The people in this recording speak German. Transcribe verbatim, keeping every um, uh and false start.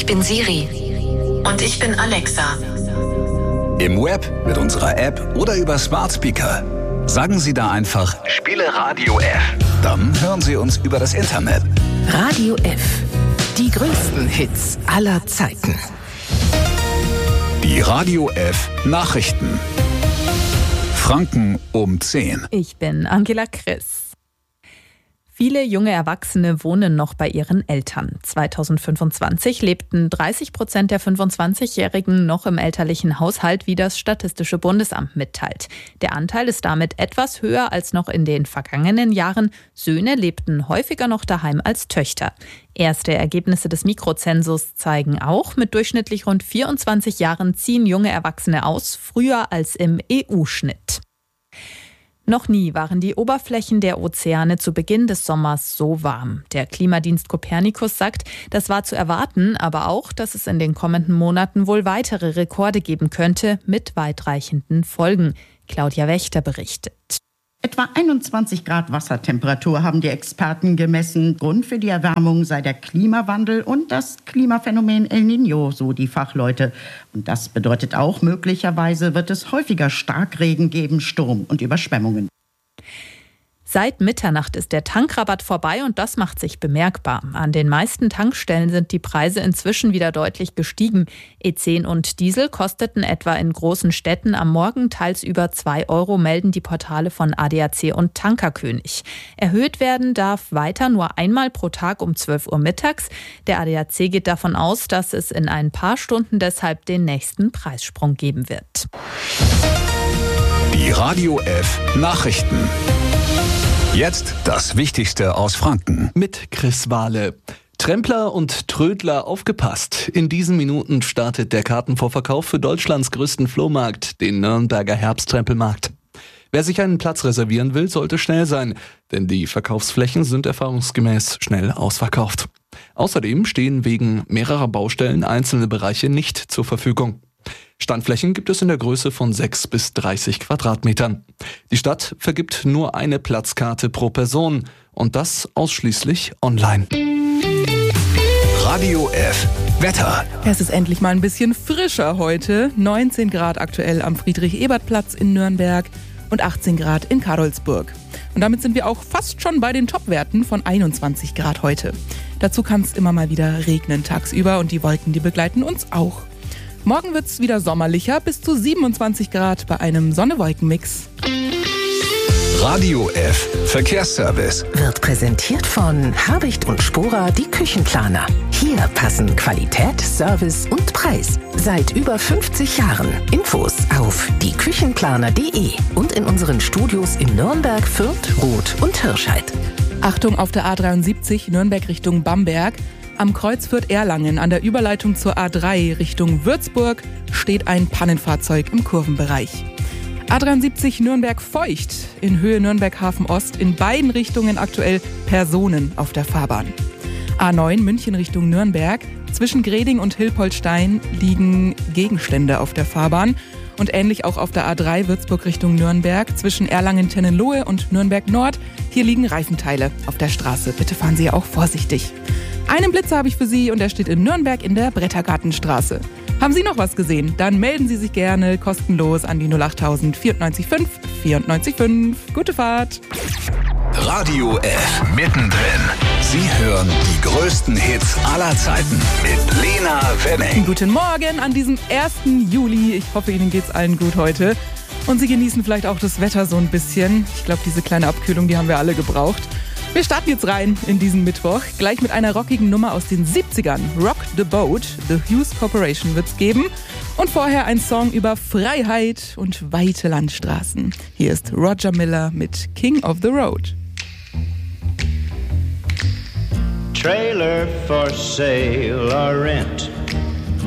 Ich bin Siri. Und ich bin Alexa. Im Web, mit unserer App oder über Smart Speaker. Sagen Sie da einfach, spiele Radio F. Dann hören Sie uns über das Internet. Radio F. Die größten Hits aller Zeiten. Die Radio F Nachrichten. Franken um zehn. Ich bin Angela Chris. Viele junge Erwachsene wohnen noch bei ihren Eltern. zweitausendfünfundzwanzig lebten dreißig Prozent der fünfundzwanzigjährigen noch im elterlichen Haushalt, wie das Statistische Bundesamt mitteilt. Der Anteil ist damit etwas höher als noch in den vergangenen Jahren. Söhne lebten häufiger noch daheim als Töchter. Erste Ergebnisse des Mikrozensus zeigen auch, mit durchschnittlich rund vierundzwanzig Jahren ziehen junge Erwachsene aus, früher als im E U-Schnitt. Noch nie waren die Oberflächen der Ozeane zu Beginn des Sommers so warm. Der Klimadienst Copernicus sagt, das war zu erwarten, aber auch, dass es in den kommenden Monaten wohl weitere Rekorde geben könnte, mit weitreichenden Folgen. Claudia Wächter berichtet. Etwa einundzwanzig Grad Wassertemperatur haben die Experten gemessen. Grund für die Erwärmung sei der Klimawandel und das Klimaphänomen El Niño, so die Fachleute. Und das bedeutet auch, möglicherweise wird es häufiger Starkregen geben, Sturm und Überschwemmungen. Seit Mitternacht ist der Tankrabatt vorbei und das macht sich bemerkbar. An den meisten Tankstellen sind die Preise inzwischen wieder deutlich gestiegen. E zehn und Diesel kosteten etwa in großen Städten am Morgen teils über zwei Euro, melden die Portale von A D A C und Tankerkönig. Erhöht werden darf weiter nur einmal pro Tag um zwölf Uhr mittags. Der A D A C geht davon aus, dass es in ein paar Stunden deshalb den nächsten Preissprung geben wird. Die Radio F Nachrichten. Jetzt das Wichtigste aus Franken. Mit Chris Wahle. Trempler und Trödler aufgepasst. In diesen Minuten startet der Kartenvorverkauf für Deutschlands größten Flohmarkt, den Nürnberger Herbsttrempelmarkt. Wer sich einen Platz reservieren will, sollte schnell sein, denn die Verkaufsflächen sind erfahrungsgemäß schnell ausverkauft. Außerdem stehen wegen mehrerer Baustellen einzelne Bereiche nicht zur Verfügung. Standflächen gibt es in der Größe von sechs bis dreißig Quadratmetern. Die Stadt vergibt nur eine Platzkarte pro Person und das ausschließlich online. Radio F Wetter. Es ist endlich mal ein bisschen frischer heute. neunzehn Grad aktuell am Friedrich-Ebert-Platz in Nürnberg und achtzehn Grad in Karolsburg. Und damit sind wir auch fast schon bei den Topwerten von einundzwanzig Grad heute. Dazu kann es immer mal wieder regnen tagsüber und die Wolken, die begleiten uns auch. Morgen wird es wieder sommerlicher, bis zu siebenundzwanzig Grad bei einem Sonne-Wolken-Mix. Radio F Verkehrsservice Wird präsentiert von Habicht und Spora, die Küchenplaner. Hier passen Qualität, Service und Preis. Seit über fünfzig Jahren. Infos auf die küchenplaner punkt de und in unseren Studios in Nürnberg, Fürth, Roth und Hirscheid. Achtung auf der A dreiundsiebzig Nürnberg Richtung Bamberg. Am Kreuz Fürth-Erlangen an der Überleitung zur A drei Richtung Würzburg steht ein Pannenfahrzeug im Kurvenbereich. A dreiundsiebzig Nürnberg-Feucht in Höhe Nürnberg-Hafen Ost, in beiden Richtungen aktuell Personen auf der Fahrbahn. A neun München Richtung Nürnberg, zwischen Greding und Hilpoltstein liegen Gegenstände auf der Fahrbahn. Und ähnlich auch auf der A drei Würzburg Richtung Nürnberg, zwischen Erlangen-Tennenlohe und Nürnberg-Nord. Hier liegen Reifenteile auf der Straße. Bitte fahren Sie auch vorsichtig. Einen Blitzer habe ich für Sie und der steht in Nürnberg in der Brettergartenstraße. Haben Sie noch was gesehen? Dann melden Sie sich gerne kostenlos an die null acht null null vier neun fünf vier neun fünf. Gute Fahrt! Radio F mittendrin. Sie hören die größten Hits aller Zeiten mit Lena Wenning. Guten Morgen an diesem ersten Juli. Ich hoffe, Ihnen geht's allen gut heute. Und Sie genießen vielleicht auch das Wetter so ein bisschen. Ich glaube, diese kleine Abkühlung, die haben wir alle gebraucht. Wir starten jetzt rein in diesen Mittwoch, gleich mit einer rockigen Nummer aus den siebzigern. Rock the Boat, The Hughes Corporation wird's geben. Und vorher ein Song über Freiheit und weite Landstraßen. Hier ist Roger Miller mit King of the Road. Trailer for sale or rent.